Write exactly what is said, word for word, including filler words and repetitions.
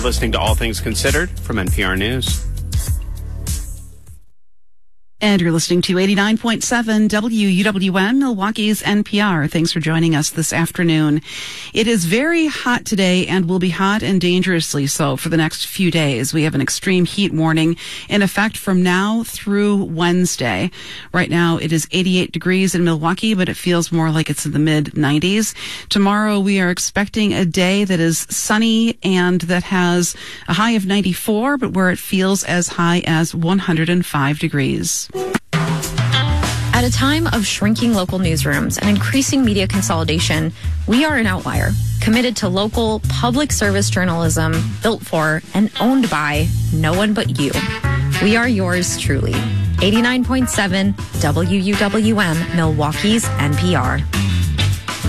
listening to All Things Considered from N P R News. And you're listening to eighty-nine point seven W U W M, Milwaukee's N P R. Thanks for joining us this afternoon. It is very hot today and will be hot and dangerously so for the next few days. We have an extreme heat warning in effect from now through Wednesday. Right now it is eighty-eight degrees in Milwaukee, but it feels more like it's in the mid nineties. Tomorrow we are expecting a day that is sunny and that has a high of ninety-four, but where it feels as high as one hundred five degrees. At a time of shrinking local newsrooms and increasing media consolidation, we are an outlier, committed to local public service journalism built for and owned by no one but you. We are yours truly. eighty-nine point seven W U W M, Milwaukee's N P R.